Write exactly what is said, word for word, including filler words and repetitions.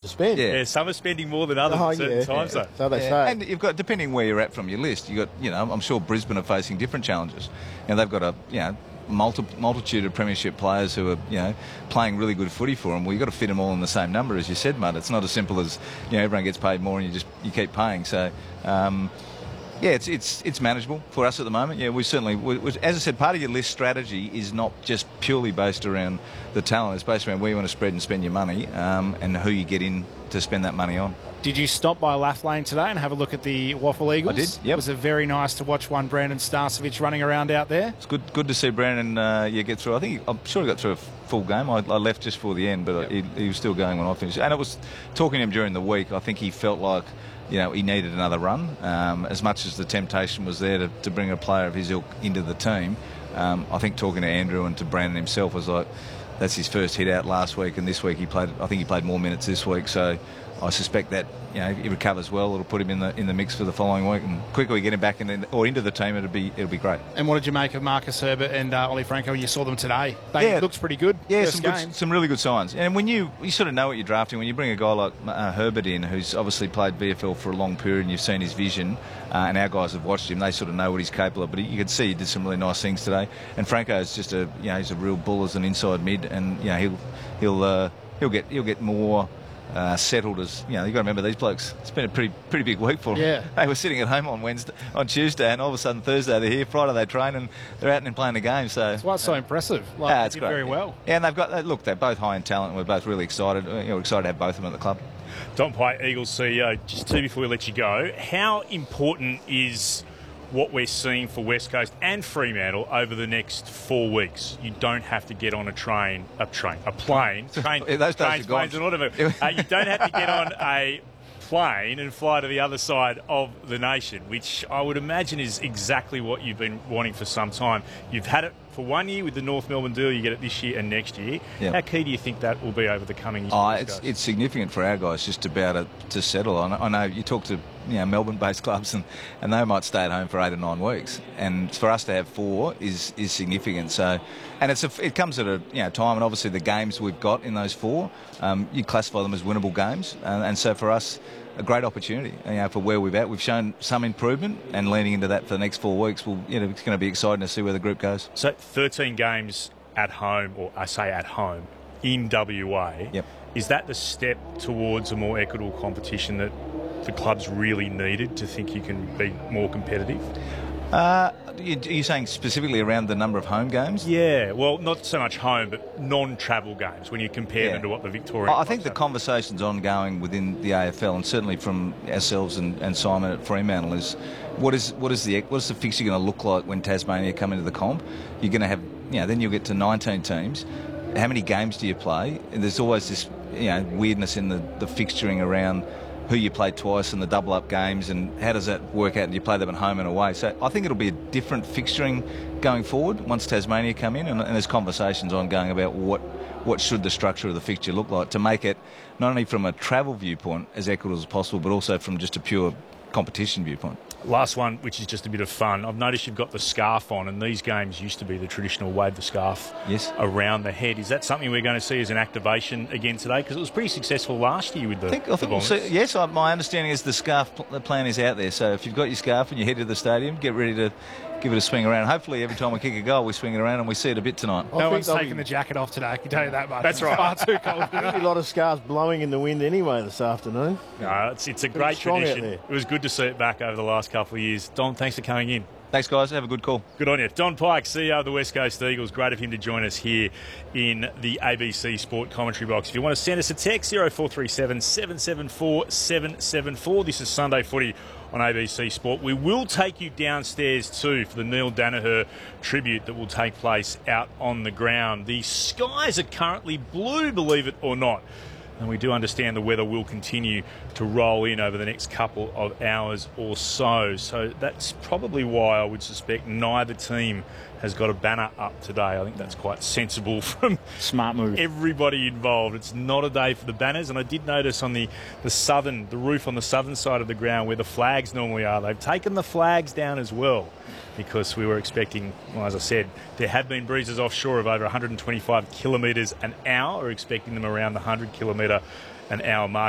spend. Yeah, Yeah, some are spending more than others Oh, at certain yeah. times, Yeah. though. So they Yeah, say. and you've got, depending where you're at from your list, you got, you know, I'm sure Brisbane are facing different challenges. You know, they've got a, you know, multi- multitude of premiership players who are, you know, playing really good footy for them. Well, you've got to fit them all in the same number, as you said, Mud. It's not as simple as, you know, everyone gets paid more and you just you keep paying. So, um, yeah, it's it's it's manageable for us at the moment. Yeah, we certainly, we, we, as I said, part of your list strategy is not just purely based around the talent. It's based around where you want to spread and spend your money, um, and who you get in to spend that money on. Did you stop by Laugh Lane today and have a look at the Waffle Eagles? I did, yep. Was it very nice to watch one Brandon Starcevich running around out there? It's good good to see Brandon uh, yeah, get through. I think, he, I'm sure he got through a full game. I, I left just for the end, but yep. he, he was still going when I finished. And it was, talking to him during the week, I think he felt like, you know, he needed another run. Um, as much as the temptation was there to, to bring a player of his ilk into the team, um, I think talking to Andrew and to Brandon himself was like, that's his first hit out last week, and this week he played, I think he played more minutes this week, so I suspect that, you know, if he recovers well, it'll put him in the in the mix for the following week, and quicker we get him back in, or into the team, it'll be it'll be great. And what did you make of Marcus Herbert and uh, Ollie Franco? You saw them today. They Yeah. looked pretty good. Yeah, first some game. good, some really good signs. And when you you sort of know what you're drafting, when you bring a guy like uh, Herbert in, who's obviously played V F L for a long period, and you've seen his vision, uh, and our guys have watched him, they sort of know what he's capable of. But he, you could see he did some really nice things today. And Franco is just a, you know, he's a real bull as an inside mid, and you know he'll he'll uh, he'll get he'll get more. Uh, settled as, you know, you've got to remember these blokes, it's been a pretty pretty big week for them. Yeah. They were sitting at home on Wednesday, on Tuesday, and all of a sudden Thursday they're here, Friday they train, and they're out and playing the game. So That's why it's so impressive. Like, yeah, they it's did great. very well. Yeah, and they've got, look, they're both high in talent, and we're both really excited. You know, we're excited to have both of them at the club. Don Pike, Eagles C E O, just two before we let you go, how important is what we're seeing for West Coast and Fremantle over the next four weeks? You don't have to get on a train, a train, a plane, train, Yeah, those days trains, are gone. planes, and all of it. Uh, you don't have to get on a plane and fly to the other side of the nation, which I would imagine is exactly what you've been wanting for some time. You've had it for one year with the North Melbourne deal, you get it this year and next year. Yep. How key do you think that will be over the coming years? Oh, it's it's significant for our guys just to be able to, to settle. I know, I know you talk to, you know, Melbourne-based clubs, and, and they might stay at home for eight or nine weeks, and for us to have four is is significant. So, and it's a, it comes at a, you know, time, and obviously the games we've got in those four, um, you classify them as winnable games, and, and so for us, a great opportunity, you know, for where we've at. We've shown some improvement, and leaning into that for the next four weeks, will, you know, it's going to be exciting to see where the group goes. So thirteen games at home, or I say at home, in W A. Yep. Is that the step towards a more equitable competition that the club's really needed to think you can be more competitive? Uh, are you saying specifically around the number of home games? Yeah, well, not so much home, but non-travel games when you compare Yeah. them to what the Victorian. I think clubs the have. conversation's ongoing within the A F L, and certainly from ourselves and, and Simon at Fremantle, is what is what is the what is the fixture going to look like when Tasmania come into the comp? You're going to have, you know, then you'll get to nineteen teams. How many games do you play? And there's always this, you know, weirdness in the, the fixturing around who you play twice and the double up games, and how does that work out? Do you play them at home and away? So I think it'll be a different fixturing going forward once Tasmania come in, and, and there's conversations ongoing about what what should the structure of the fixture look like to make it not only from a travel viewpoint as equitable as possible, but also from just a pure competition viewpoint. Last one, which is just a bit of fun. I've noticed you've got the scarf on, and these games used to be the traditional wave the scarf Yes. around the head. Is that something we're going to see as an activation again today? Because it was pretty successful last year with the. I think, I the think we'll Bombers. see, yes, I, my understanding is the scarf pl- the plan is out there. So if you've got your scarf and you head to the stadium, get ready to give it a swing around. Hopefully every time we kick a goal, we swing it around and we see it a bit tonight. I No think one's there'll taking be- the jacket off today, I can tell you that much. That's It's right. far too cold. There'll be a lot of scars blowing in the wind anyway this afternoon. No, it's, it's a Pretty great strong out tradition. there. It was good to see it back over the last couple of years. Don, thanks for coming in. Thanks, guys. Have a good call. Good on you. Don Pike, C E O of the West Coast Eagles. Great of him to join us here in the A B C Sport Commentary Box. If you want to send us a text, oh four three seven, seven seven four, seven seven four. This is Sunday Footy on A B C Sport. We will take you downstairs too for the Neil Danaher tribute that will take place out on the ground. The skies are currently blue, believe it or not. And we do understand the weather will continue to roll in over the next couple of hours or so. So that's probably why I would suspect neither team has got a banner up today. I think that's quite sensible from Smart move. everybody involved. It's not a day for the banners. And I did notice on the, the southern, the roof on the southern side of the ground where the flags normally are, they've taken the flags down as well, because we were expecting, well, as I said, there have been breezes offshore of over one hundred twenty-five kilometres an hour. We're expecting them around the one hundred kilometre an hour mark.